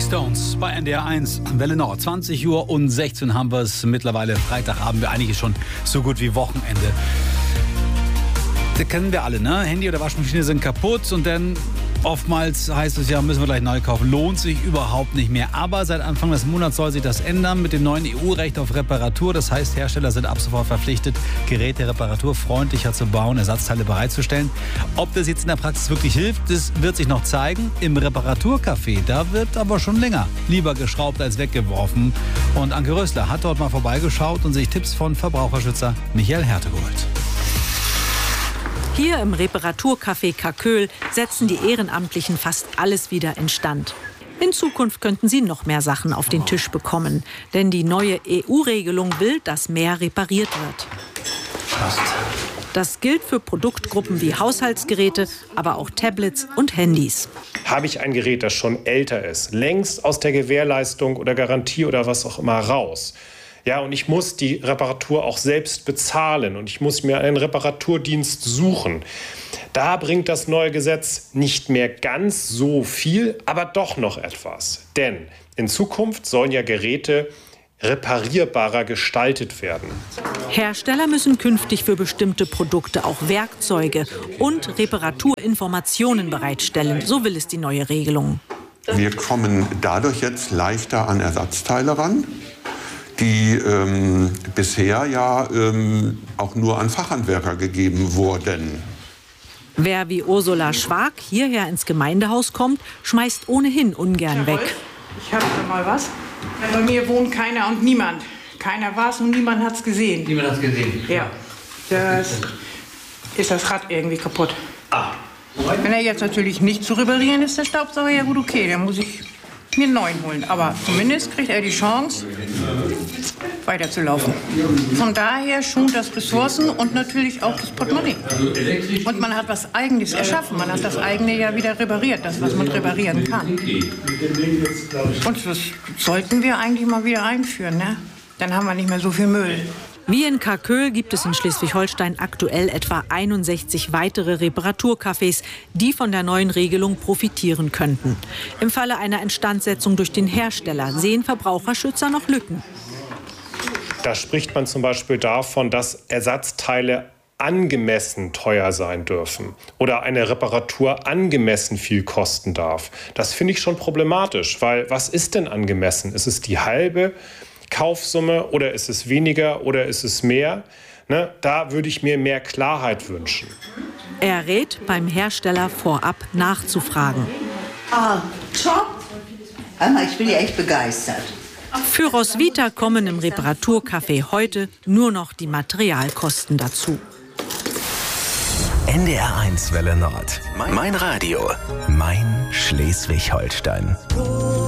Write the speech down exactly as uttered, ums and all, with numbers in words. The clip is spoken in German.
Stones bei N D R eins, Welle Nord, zwanzig Uhr und sechzehn haben wir es mittlerweile. Freitagabend, wir eigentlich schon so gut wie Wochenende. Das kennen wir alle, ne? Handy oder Waschmaschine sind kaputt und dann oftmals heißt es ja, müssen wir gleich neu kaufen. Lohnt sich überhaupt nicht mehr. Aber seit Anfang des Monats soll sich das ändern mit dem neuen E U-Recht auf Reparatur. Das heißt, Hersteller sind ab sofort verpflichtet, Geräte reparaturfreundlicher zu bauen, Ersatzteile bereitzustellen. Ob das jetzt in der Praxis wirklich hilft, das wird sich noch zeigen. Im Reparaturcafé, da wird aber schon länger lieber geschraubt als weggeworfen. Und Anke Rösler hat dort mal vorbeigeschaut und sich Tipps von Verbraucherschützer Michael Härte geholt. Hier im Reparaturcafé Karköl setzen die Ehrenamtlichen fast alles wieder instand. In Zukunft könnten sie noch mehr Sachen auf den Tisch bekommen. Denn die neue E U-Regelung will, dass mehr repariert wird. Fast. Das gilt für Produktgruppen wie Haushaltsgeräte, aber auch Tablets und Handys. Habe ich ein Gerät, das schon älter ist, längst aus der Gewährleistung oder Garantie oder was auch immer raus, ja, und ich muss die Reparatur auch selbst bezahlen und ich muss mir einen Reparaturdienst suchen. Da bringt das neue Gesetz nicht mehr ganz so viel, aber doch noch etwas. Denn in Zukunft sollen ja Geräte reparierbarer gestaltet werden. Hersteller müssen künftig für bestimmte Produkte auch Werkzeuge und Reparaturinformationen bereitstellen. So will es die neue Regelung. Wir kommen dadurch jetzt leichter an Ersatzteile ran, die ähm, bisher ja ähm, auch nur an Fachhandwerker gegeben wurden. Wer wie Ursula Schwag hierher ins Gemeindehaus kommt, schmeißt ohnehin ungern weg. Ich habe da mal was. Bei mir wohnt keiner und niemand. Keiner war es und niemand hat es gesehen. Niemand hat es gesehen? Ja. Das ist das Rad irgendwie kaputt. Ah. Wenn er jetzt natürlich nicht zu reparieren ist, der Staubsauger, ja gut, okay, dann muss ich mir einen neuen holen. Aber zumindest kriegt er die Chance, weiterzulaufen. Von daher schont das Ressourcen und natürlich auch das Portemonnaie. Und man hat was Eigenes erschaffen. Man hat das eigene ja wieder repariert, das, was man reparieren kann. Und das sollten wir eigentlich mal wieder einführen, ne? Dann haben wir nicht mehr so viel Müll. Wie in Karköl gibt es in Schleswig-Holstein aktuell etwa einundsechzig weitere Reparaturcafés, die von der neuen Regelung profitieren könnten. Im Falle einer Instandsetzung durch den Hersteller sehen Verbraucherschützer noch Lücken. Da spricht man zum Beispiel davon, dass Ersatzteile angemessen teuer sein dürfen oder eine Reparatur angemessen viel kosten darf. Das finde ich schon problematisch, weil was ist denn angemessen? Ist es die halbe Kaufsumme oder ist es weniger oder ist es mehr? Ne, da würde ich mir mehr Klarheit wünschen. Er rät, beim Hersteller vorab nachzufragen. Ah, top! Anna, ich bin ja echt begeistert. Für Roswitha kommen im Reparaturcafé heute nur noch die Materialkosten dazu. N D R eins Welle Nord. Mein Radio. Mein Schleswig-Holstein.